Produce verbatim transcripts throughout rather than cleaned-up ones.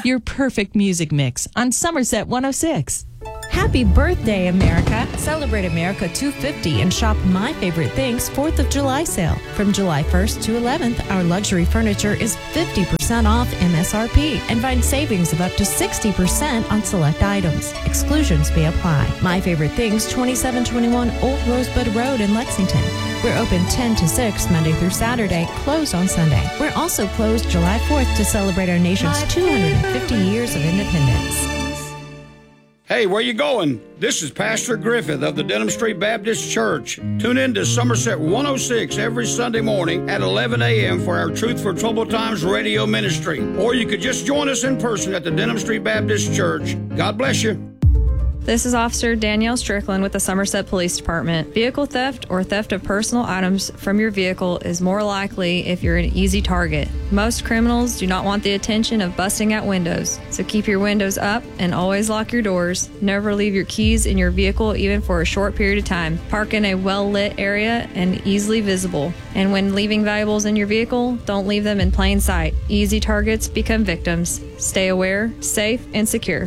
Your perfect music mix on Somerset one oh six. Happy birthday, America! Celebrate America two fifty and shop My Favorite Things fourth of July sale. From July first to eleventh, our luxury furniture is fifty percent off M S R P and find savings of up to sixty percent on select items. Exclusions may apply. My Favorite Things, twenty-seven twenty-one Old Rosebud Road in Lexington. We're open ten to six Monday through Saturday, closed on Sunday. We're also closed July fourth to celebrate our nation's two hundred fifty years of independence. Hey, where you going? This is Pastor Griffith of the Denham Street Baptist Church. Tune in to Somerset one oh six every Sunday morning at eleven a.m. for our Truth for Troubled Times radio ministry. Or you could just join us in person at the Denham Street Baptist Church. God bless you. This is Officer Danielle Strickland with the Somerset Police Department. Vehicle theft or theft of personal items from your vehicle is more likely if you're an easy target. Most criminals do not want the attention of busting out windows, so keep your windows up and always lock your doors. Never leave your keys in your vehicle even for a short period of time. Park in a well-lit area and easily visible. And when leaving valuables in your vehicle, don't leave them in plain sight. Easy targets become victims. Stay aware, safe, and secure.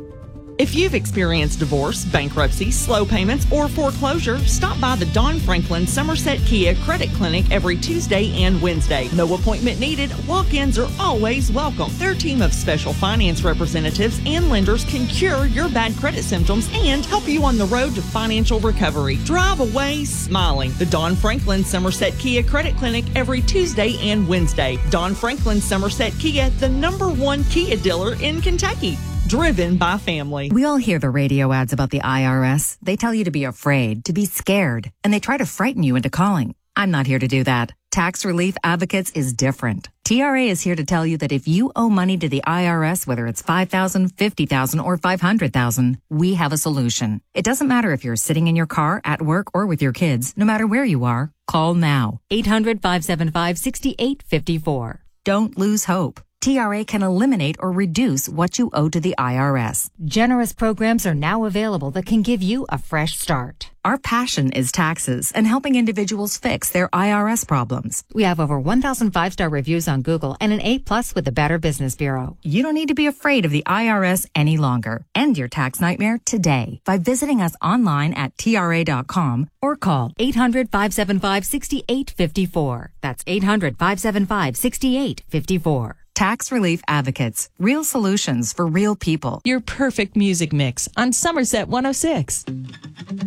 If you've experienced divorce, bankruptcy, slow payments, or foreclosure, stop by the Don Franklin Somerset Kia Credit Clinic every Tuesday and Wednesday. No appointment needed. Walk-ins are always welcome. Their team of special finance representatives and lenders can cure your bad credit symptoms and help you on the road to financial recovery. Drive away smiling. The Don Franklin Somerset Kia Credit Clinic every Tuesday and Wednesday. Don Franklin Somerset Kia, the number one Kia dealer in Kentucky. Driven by family. We all hear the radio ads about the I R S. They tell you to be afraid, to be scared, and they try to frighten you into calling. I'm not here to do that. Tax Relief Advocates is different. T R A is here to tell you that if you owe money to the I R S, whether it's five thousand dollars, fifty thousand dollars, or five hundred thousand dollars, we have a solution. It doesn't matter if you're sitting in your car, at work, or with your kids. No matter where you are, call now. eight hundred, five seven five, six eight five four. Don't lose hope. T R A can eliminate or reduce what you owe to the I R S. Generous programs are now available that can give you a fresh start. Our passion is taxes and helping individuals fix their I R S problems. We have over one thousand five-star reviews on Google and an A plus with the Better Business Bureau. You don't need to be afraid of the I R S any longer. End your tax nightmare today by visiting us online at T R A dot com or call eight hundred, five seven five, six eight five four. That's eight hundred, five seven five, six eight five four. Tax Relief Advocates. Real solutions for real people. Your perfect music mix on Somerset one oh six.